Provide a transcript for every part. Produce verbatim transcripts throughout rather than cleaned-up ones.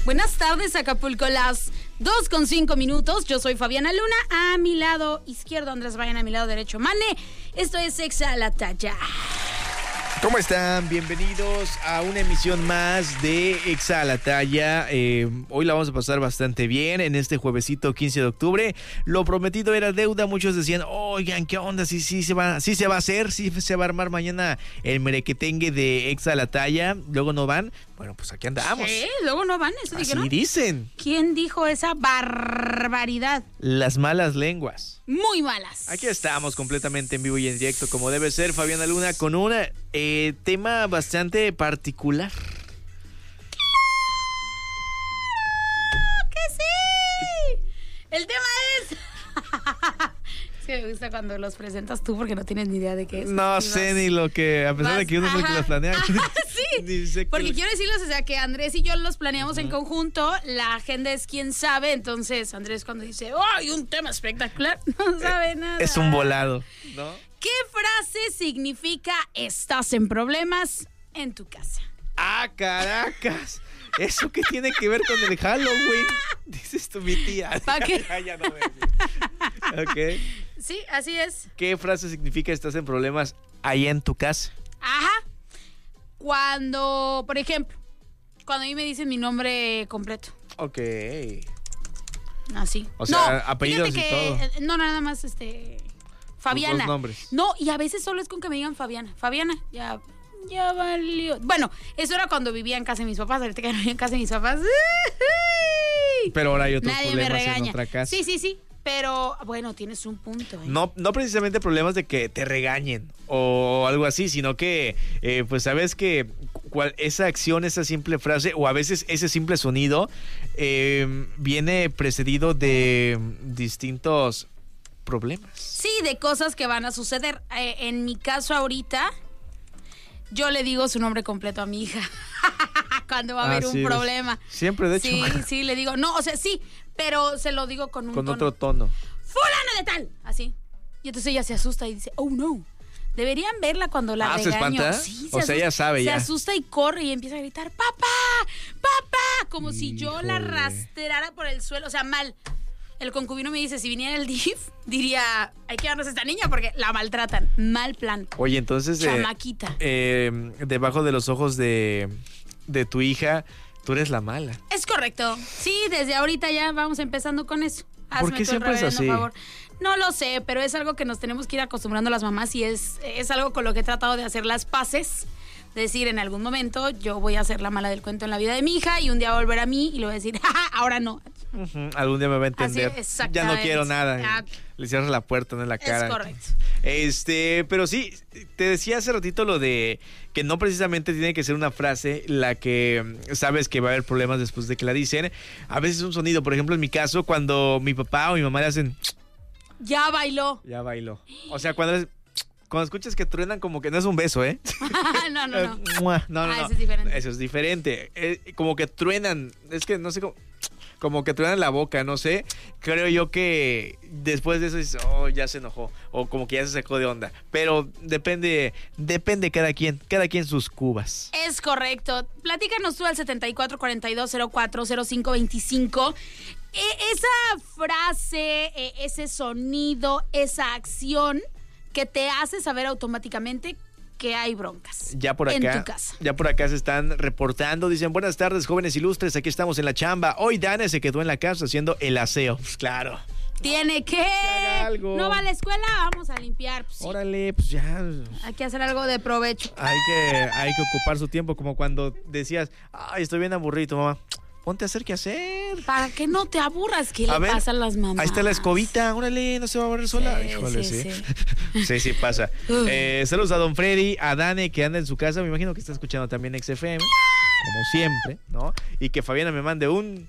Buenas tardes, Acapulco, las dos con cinco minutos. Yo soy Fabiana Luna, a mi lado izquierdo Andrés Bryan, a mi lado derecho Mane. Esto es Exa a la Talla. ¿Cómo están? Bienvenidos a una emisión más de Exa a la Talla. Eh, hoy la vamos a pasar bastante bien en este juevesito quince de octubre. Lo prometido era deuda. Muchos decían, oigan, ¿qué onda? Sí, sí, se va, sí se va a hacer, sí se va a armar mañana el merequetengue de Exa a la Talla. Luego no van. Bueno, pues aquí andamos. ¿Qué? Luego no van, eso Así dijeron. dicen. ¿Quién dijo esa barbaridad? Las malas lenguas. Muy malas. Aquí estamos completamente en vivo y en directo, como debe ser, Fabiana Luna, con un eh, tema bastante particular. ¡Que sí! El tema es... Es que me gusta cuando los presentas tú porque no tienes ni idea de qué es. No sé ni lo que, a pesar vas, de que uno es el que los planea. Ajá, sí, porque quiero decirles, o sea, que Andrés y yo los planeamos uh-huh. en conjunto, la agenda es quien sabe, entonces Andrés cuando dice, ¡oh, hay un tema espectacular! No sabe eh, nada. Es un volado, ¿no? ¿Qué frase significa estás en problemas en tu casa? ¡Ah, caracas! ¿Eso qué tiene que ver con el Halloween? Dices tú, mi tía. ¿Para qué? Ya no me Ok. Sí, así es. ¿Qué frase significa estás en problemas allá en tu casa? Ajá. Cuando, por ejemplo, cuando a mí me dicen mi nombre completo. Ok. Así. O sea, no, apellidos que, y todo. No, nada más, este... Fabiana. Dos nombres. No, y a veces solo es con que me digan Fabiana. Fabiana, ya... Ya valió. Bueno, eso era cuando vivía en casa de mis papás. Ahorita que no vivía en casa de mis papás. Pero ahora hay otros Nadie problemas me regaña. en otra casa. Sí, sí, sí. Pero, bueno, tienes un punto. ¿eh? No, no precisamente problemas de que te regañen o algo así, sino que, eh, pues, sabes que cual, esa acción, esa simple frase, o a veces ese simple sonido, eh, viene precedido de distintos problemas. Sí, de cosas que van a suceder. Eh, en mi caso ahorita... Yo le digo su nombre completo a mi hija cuando va a ah, haber sí, un problema. Siempre, de hecho. Sí, sí, le digo. No, o sea, sí, pero se lo digo con un Con tono. otro tono. ¡Fulana de tal! Así. Y entonces ella se asusta y dice, oh, no. Deberían verla cuando la ah, regaño. ¿se espanta? Sí, se o sea, asusta, ella sabe se ya. Se asusta y corre y empieza a gritar, ¡papá! ¡Papá! Como Híjole. Si yo la arrastrara por el suelo. O sea, mal. El concubino me dice, si viniera el D I F, diría, hay que darnos a esta niña porque la maltratan. Mal plan. Oye, entonces... Chamaquita. Eh, eh, debajo de los ojos de, de tu hija, tú eres la mala. Es correcto. Sí, desde ahorita ya vamos empezando con eso. Hazme ¿Por qué siempre es así? Favor. No lo sé, pero es algo que nos tenemos que ir acostumbrando las mamás y es, es algo con lo que he tratado de hacer las paces. Decir, en algún momento yo voy a ser la mala del cuento en la vida de mi hija y un día va a volver a mí y le voy a decir, jaja, ahora no. Uh-huh. Algún día me va a entender. Así, ya no quiero nada. Ya. Le cierras la puerta, no en la cara. Es correcto. Este, pero sí, te decía hace ratito lo de que no precisamente tiene que ser una frase la que sabes que va a haber problemas después de que la dicen. A veces un sonido, por ejemplo, en mi caso, cuando mi papá o mi mamá le hacen... Ya bailó. Ya bailó. O sea, cuando les... Cuando escuchas que truenan, como que no es un beso, ¿eh? no, no, no. no, no, ah, no. Eso es diferente. Eso es diferente. Eh, como que truenan. Es que no sé cómo. Como que truenan la boca, no sé. Creo yo que después de eso dices, oh, ya se enojó. O como que ya se sacó de onda. Pero depende, depende cada quien. Cada quien sus cubas. Es correcto. Platícanos tú al setenta y cuatro cuarenta y dos cero cuatro cero cinco veinticinco. Eh, esa frase, eh, ese sonido, esa acción que te hace saber automáticamente que hay broncas ya por acá, en tu casa. Ya por acá se están reportando. Dicen, buenas tardes, jóvenes ilustres. Aquí estamos en la chamba. Hoy Dana se quedó en la casa haciendo el aseo. Pues claro. Tiene que... algo. No va a la escuela, vamos a limpiar. Pues, sí. Órale, pues ya. Hay que hacer algo de provecho. Hay que, hay que ocupar su tiempo, como cuando decías, ay, estoy bien aburrido, mamá. Ponte a hacer qué hacer. Para que no te aburras, ¿qué a le ver, pasa a las mamás? Ahí está la escobita, órale, no se va a barrer sola. Sí, Híjole, sí. sí. Sí, sí, sí pasa. Eh, saludos a don Freddy, a Dane, que anda en su casa. Me imagino que está escuchando también X F M, como siempre, ¿no? Y que Fabiana me mande un...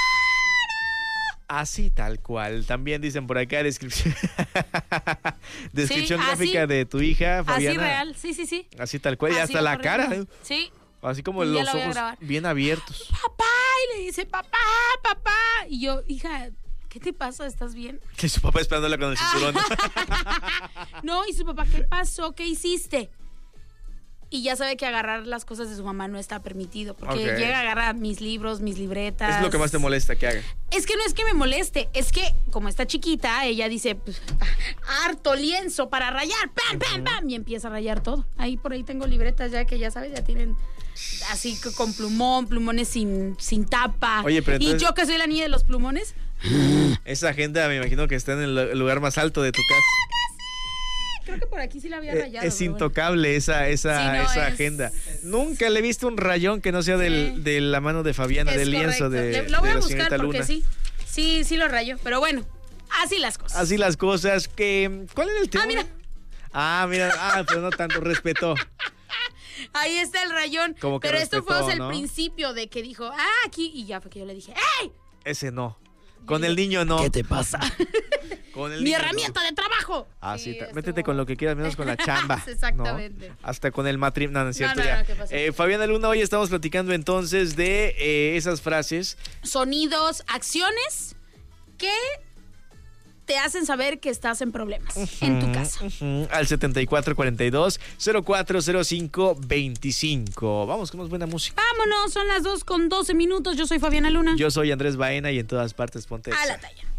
Así tal cual. También dicen por acá descripción descripción sí, gráfica así, de tu hija, Fabiana. Así real, sí, sí, sí. Así tal cual, y así hasta la corriendo. cara. Sí. Así como Y los ojos bien abiertos. Papá, y le dice, papá, papá. Y yo, hija, ¿qué te pasa? ¿Estás bien? Que su papá esperándola con el cinturón. No, y su papá, ¿qué pasó? ¿Qué hiciste? y ya sabe que agarrar las cosas de su mamá no está permitido, porque Ok. llega a agarrar mis libros, mis libretas. Es lo que más te molesta que haga. Es que no es que me moleste, es que como está chiquita, ella dice, pues, harto lienzo para rayar, pam, pam, pam, y empieza a rayar todo. Ahí por ahí tengo libretas ya que ya sabes, ya tienen así c- con plumón, plumones sin, sin tapa. Oye, pero entonces- Y yo que soy la niña de los plumones, Esa agenda me imagino que está en el lugar más alto de tu casa. creo que por aquí sí la había Eh, rayado. Es pero bueno. intocable esa, esa, Sí, no, esa es- agenda. Nunca le he visto un rayón que no sea del, Sí. de la mano de Fabiana, Es del lienzo correcto. de, Le- Lo voy de a la buscar señorita porque Luna. sí, sí, sí lo rayo. Pero bueno, así las cosas. Así las cosas. Que, ¿cuál era el tema? Ah, mira. Ah, mira. Ah, pero no tanto respeto. Ahí está el rayón. Como que Pero esto fue respetó, o sea, el ¿no? principio de que dijo, ah, aquí. Y ya fue que yo le dije, ¡ey! Ese no. Con el niño no. te pasa? Con el ¡Mi niño herramienta de trabajo! no. Ah, sí, ta- estuvo- métete con lo que quieras, menos con la chamba. Exactamente. ¿no? Hasta con el matrimonio. No, no es cierto. No, no, ya. no, ¿qué pasó? Eh, Fabiana Luna, hoy estamos platicando entonces de eh, esas frases. Sonidos, acciones que te hacen saber que estás en problemas en tu casa. Ujú, al setenta y cuatro cuarenta y dos, cero cuatro cero cinco veinticinco. Vamos con más buena música. Vámonos, son las dos con doce minutos. Yo soy Fabiana Luna. Yo soy Andrés Baena y en todas partes ponte A Exa. la talla.